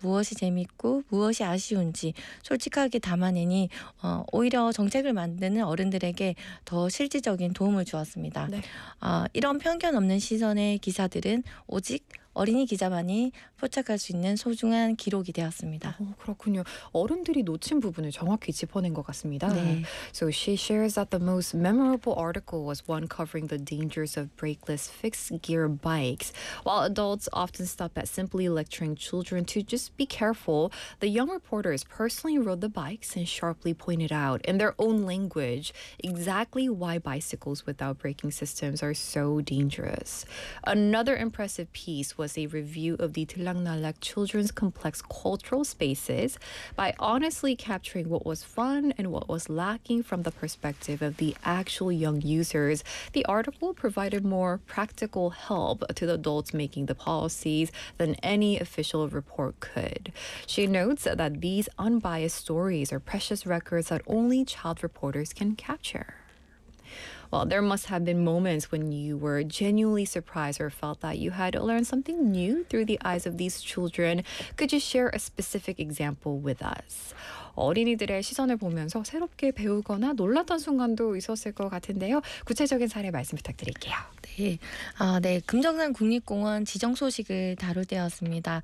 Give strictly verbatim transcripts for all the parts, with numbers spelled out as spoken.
무엇이 재밌고 무엇이 아쉬운지 솔직하게 담아내니 어, 오히려 정책을 만드는 어른들에게 더 실질적인 도움을 주었습니다. 네. 어, 이런 편견 없는 시선의 기사들은 오직 어린이 기자만이 포착할 수 있는 소중한 기록이 되었습니다. 어, 그렇군요. 어른들이 놓친 부분을 정확히 짚어낸 것 같습니다. 네. So she shares that the most memorable article was one covering the dangers of brakeless fixed-gear bikes. While adults often stop at simply lecturing children to just be careful, the young reporters personally rode the bikes and sharply pointed out in their own language exactly why bicycles without braking systems are so dangerous. Another impressive piece was a review of the Tilaknalak children's complex cultural spaces by honestly capturing what was fun and what was lacking from the perspective of the actual young users. The article provided more practical help to the adults making the policies than any official report could. She notes that these unbiased stories are precious records that only child reporters can capture. Well, there must have been moments when you were genuinely surprised or felt that you had learned something new through the eyes of these children. Could you share a specific example with us? 어린이들의 시선을 보면서 새롭게 배우거나 놀랐던 순간도 있었을 것 같은데요. 구체적인 사례 말씀 부탁드릴게요. 네, 아, 네, 금정산 국립공원 지정 소식을 다룰 때였습니다.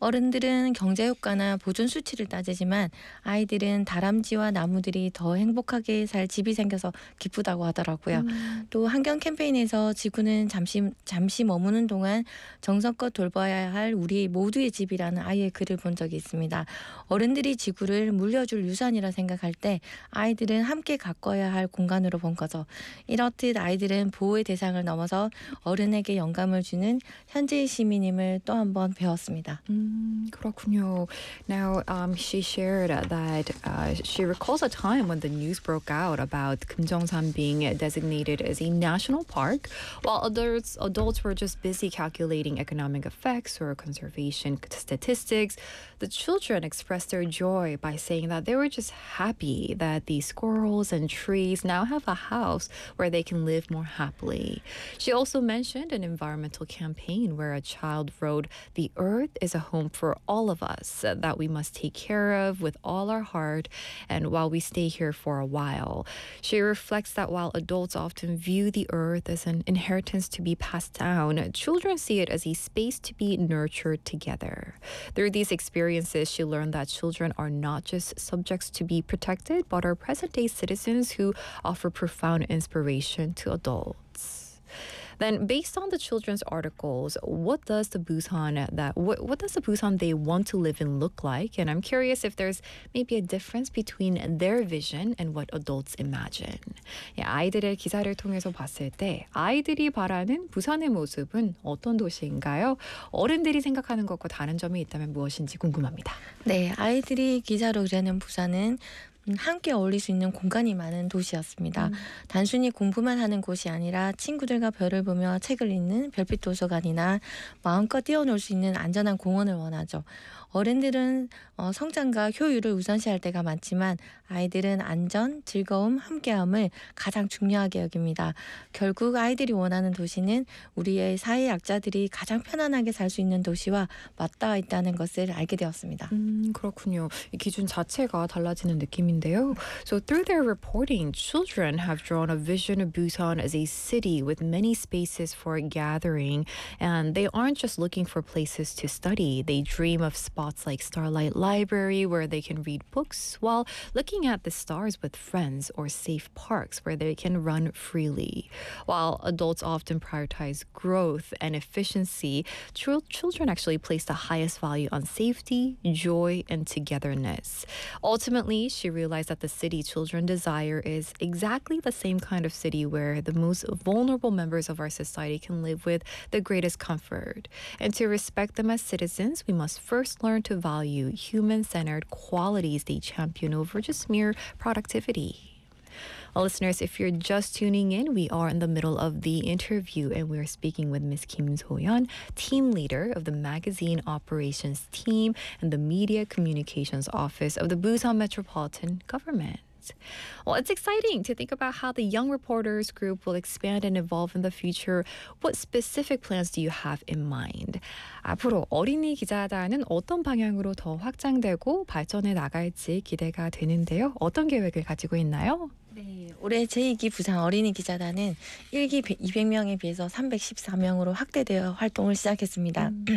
어른들은 경제 효과나 보존 수치를 따지지만 아이들은 다람쥐와 나무들이 더 행복하게 살 집이 생겨서 기쁘다고 하더라고요. 음. 또 환경 캠페인에서 지구는 잠시 잠시 머무는 동안 정성껏 돌봐야 할 우리 모두의 집이라는 아이의 글을 본 적이 있습니다. 어른들이 지구를 물려줄 유산이라 생각할 때 아이들은 함께 가꿔야 할 공간으로 본 거죠. 이렇듯 아이들은 보호의 대상을 넘어서 어른에게 영감을 주는 현재의 시민임을 또 한 번 배웠습니다. 음, 그렇군요. Now, um, she shared that uh, she recalls a time when the news broke out about Kumjongsan being designated as a national park, while adults adults were just busy calculating economic effects or conservation statistics. The children expressed their joy by saying that they were just happy that the squirrels and trees now have a house where they can live more happily. She also mentioned an environmental campaign where a child wrote, "The earth is a home for all of us that we must take care of with all our heart and while we stay here for a while." She reflects that while adults often view the earth as an inheritance to be passed down, children see it as a space to be nurtured together. Through these experiences, she learned that children are not just subjects to be protected, but are present-day citizens who offer profound inspiration to adults. Then, based on the children's articles, what does the Busan that what, what does the Busan they want to live in look like? And I'm curious if there's maybe a difference between their vision and what adults imagine. 예, 아이들의 기사를 통해서 봤을 때 아이들이 바라는 부산의 모습은 어떤 도시인가요? 어른들이 생각하는 것과 다른 점이 있다면 무엇인지 궁금합니다. 네, 아이들이 기사로 그리는 부산은 함께 어울릴 수 있는 공간이 많은 도시였습니다. 음. 단순히 공부만 하는 곳이 아니라 친구들과 별을 보며 책을 읽는 별빛 도서관이나 마음껏 뛰어놀 수 있는 안전한 공원을 원하죠. 어른들은 어, 성장과 효율을 우선시할 때가 많지만 아이들은 안전, 즐거움, 함께함을 가장 중요하게 여깁니다. 결국 아이들이 원하는 도시는 우리의 사회 약자들이 가장 편안하게 살 수 있는 도시와 맞닿아 있다는 것을 알게 되었습니다. 음, 그렇군요. 이 기준 자체가 달라지는 느낌인데요. So through their reporting, children have drawn a vision of Busan as a city with many spaces for gathering, and they aren't just looking for places to study. They dream of spots like Starlight Library where they can read books while looking at the stars with friends, or safe parks where they can run freely. While adults often prioritize growth and efficiency, chil- children actually place the highest value on safety, joy, and togetherness. Ultimately, she realized that the city children desire is exactly the same kind of city where the most vulnerable members of our society can live with the greatest comfort. And to respect them as citizens, we must first learn to value human-centered qualities they champion over just mere productivity. Well, listeners, if you're just tuning in, we are in the middle of the interview and we're speaking with Miss Kim So-yeon, team leader of the magazine operations team and the media communications office of the Busan Metropolitan Government. Well, it's exciting to think about how the Young Reporters group will expand and evolve in the future. What specific plans do you have in mind? 앞으로 어린이 기자단은 어떤 방향으로 더 확장되고 발전해 나갈지 기대가 되는데요. 어떤 계획을 가지고 있나요? 네, 올해 제이 기 부산 어린이 기자단은 일 기 이백 명에 비해서 삼백십사 명으로 확대되어 활동을 시작했습니다. 음.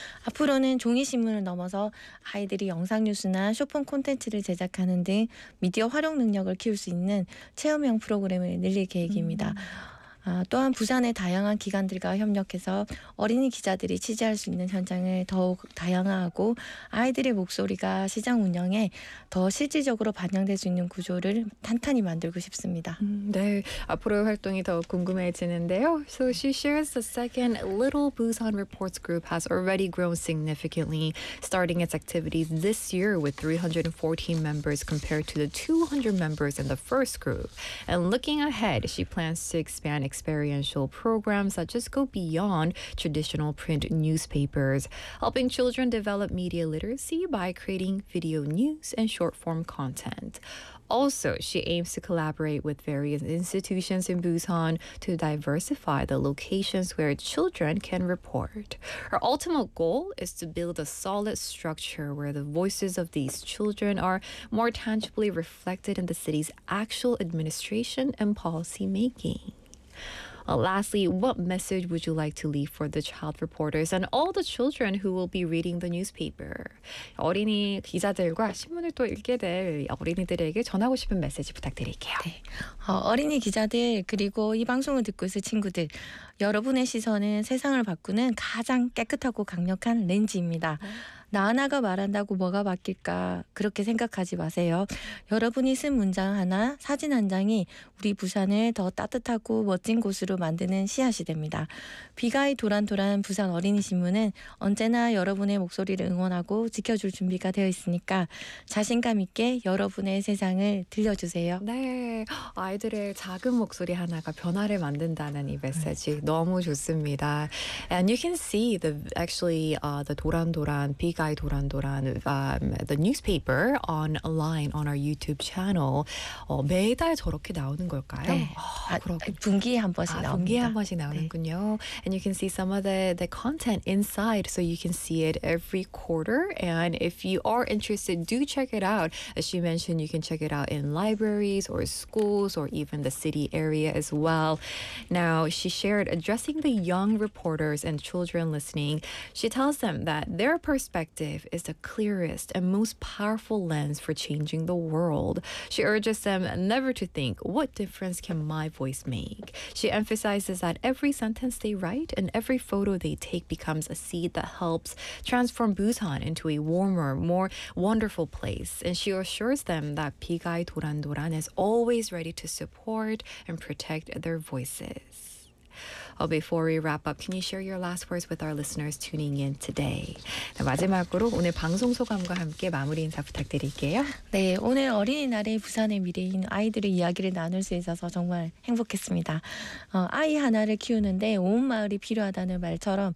앞으로는 종이 신문을 넘어서 아이들이 영상 뉴스나 쇼폼 콘텐츠를 제작하는 등 미디어 활용 능력을 키울 수 있는 체험형 프로그램을 늘릴 계획입니다. 음. 아, 또한 부산의 다양한 기관들과 협력해서 어린이 기자들이 취재할 수 있는 현장을 더욱 다양화하고 아이들의 목소리가 시장 운영에 더 실질적으로 반영될 수 있는 구조를 탄탄히 만들고 싶습니다. 음, 네, 앞으로의 활동이 더 궁금해지는데요. So she shares the second Little Busan Reports group has already grown significantly, starting its activities this year with three hundred fourteen members compared to the two hundred members in the first group. And looking ahead, she plans to expand experiential programs that just go beyond traditional print newspapers, helping children develop media literacy by creating video news and short form content. Also, she aims to collaborate with various institutions in Busan to diversify the locations where children can report. Her ultimate goal is to build a solid structure where the voices of these children are more tangibly reflected in the city's actual administration and policy making. Uh, lastly, what message would you like to leave for the child reporters and all the children who will be reading the newspaper? 어린이 기자들과 신문을 또 읽게 될 어린이들에게 전하고 싶은 메시지 부탁드릴게요. 네. 어, 어린이 기자들 그리고 이 방송을 듣고 있을 친구들, 여러분의 시선은 세상을 바꾸는 가장 깨끗하고 강력한 렌즈입니다. 나 하나가 말한다고 뭐가 바뀔까 그렇게 생각하지 마세요. 여러분이 쓴 문장 하나, 사진 한 장이 우리 부산을 더 따뜻하고 멋진 곳으로 만드는 씨앗이 됩니다. 비가이 도란도란 부산 어린이 신문은 언제나 여러분의 목소리를 응원하고 지켜줄 준비가 되어 있으니까 자신감 있게 여러분의 세상을 들려주세요. 네, 아이들의 작은 목소리 하나가 변화를 만든다는 이 메시지 너무 좋습니다. And you can see the actually uh, the 도란도란 비가이 도란도란 um, the newspaper online on our YouTube channel. 어, 매달 저렇게 나오는 걸까요? 네. 아, 아, 그렇군요. 분기에 한 번씩 아, 나옵니다. 분기에 한 번씩 나오는군요. And you can see some of the, the content inside, so you can see it every quarter. And if you are interested, do check it out. As she mentioned, you can check it out in libraries or schools or even the city area as well. Now, she shared addressing the young reporters and children listening. She tells them that their perspective is the clearest and most powerful lens for changing the world. She urges them never to think, what difference can my voice make? She emphasizes that every sentence they write and every photo they take becomes a seed that helps transform Busan into a warmer, more wonderful place. And she assures them that Bigai Dorandoran is always ready to support and protect their voices. Uh, before we wrap up, can you share your last words with our listeners tuning in today? 네, 마지막으로 오늘 방송 소감과 함께 마무리 인사 부탁드릴게요. 네, 오늘 어린이날에 부산의 미래인 아이들의 이야기를 나눌 수 있어서 정말 행복했습니다. 어, 아이 하나를 키우는데 온 마을이 필요하다는 말처럼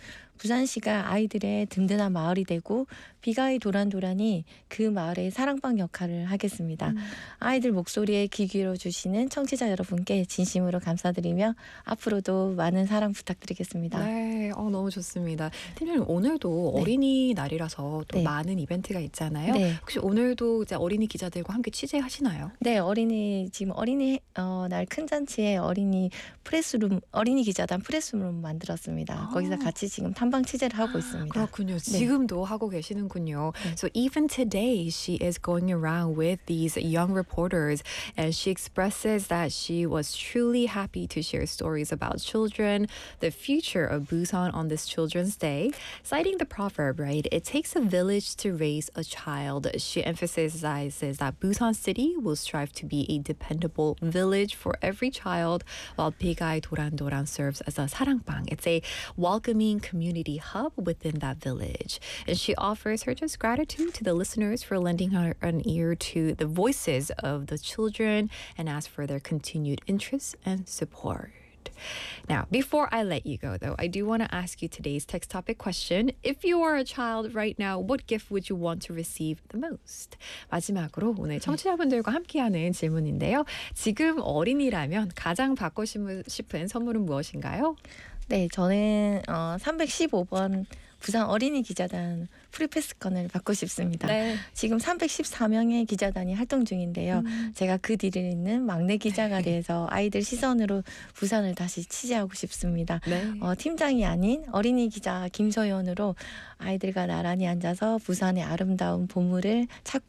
부산시가 아이들의 든든한 마을이 되고 비가이 도란도란이 그 마을의 사랑방 역할을 하겠습니다. 음. 아이들 목소리에 귀 기울여 주시는 청취자 여러분께 진심으로 감사드리며 앞으로도 많은 사랑 부탁드리겠습니다. 네, 어, 너무 좋습니다. 팀장님, 오늘도 네. 어린이날이라서 또 네. 많은 이벤트가 있잖아요. 네. 혹시 오늘도 이제 어린이 기자들과 함께 취재하시나요? 네, 어린이 지금 어린이 어, 날 큰 잔치에 어린이 프레스룸 어린이 기자단 프레스룸 만들었습니다. 아. 거기서 같이 지금 탐방 취재를 하고 있습니다. 그렇군요. 지금도 하고 계시는군요. 네. So even today, she is going around with these young reporters, and she expresses that she was truly happy to share stories about children, the future of Busan on this Children's Day, citing the proverb, right? It takes a village to raise a child. She emphasizes that Busan City will strive to be a dependable village for every child, while Bigai Dorandoran serves as a 사랑방. It's a welcoming community hub within that village. And she offers her just gratitude to the listeners for lending her an ear to the voices of the children and asks for their continued interest and support. Now, before I let you go, though, I do want to ask you today's text topic question. If you are a child right now, what gift would you want to receive the most? 마지막으로 오늘 청취자분들과 함께하는 질문인데요. 지금 어린이라면 가장 받고 싶은 선물은 무엇인가요? 네, 저는 어, 삼백십오 번 부산 어린이 기자단 프리패스권을 받고 싶습니다. 네. 지금 삼백십사 명의 기자단이 활동 중인데요. 음. 제가 그 뒤를 잇는 막내 기자가 돼서 아이들 시선으로 부산을 다시 취재하고 싶습니다. 네. 어, 팀장이 아닌 어린이 기자 김소연으로 아이들과 나란히 앉아서 부산의 아름다운 보물을 찾고